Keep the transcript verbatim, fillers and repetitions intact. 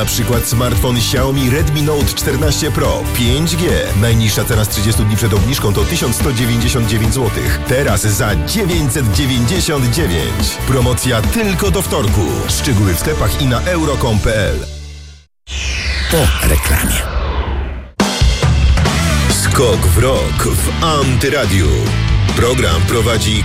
Na przykład smartfon Xiaomi Redmi Note czternaście Pro pięć G. Najniższa cena z trzydziestu dni przed obniżką to tysiąc sto dziewięćdziesiąt dziewięć złotych. Teraz za dziewięćset dziewięćdziesiąt dziewięć. Promocja tylko do wtorku. Szczegóły w sklepach i na euro kropka com kropka p l. Po reklamie. Skok w rok w Antyradiu. Program prowadzi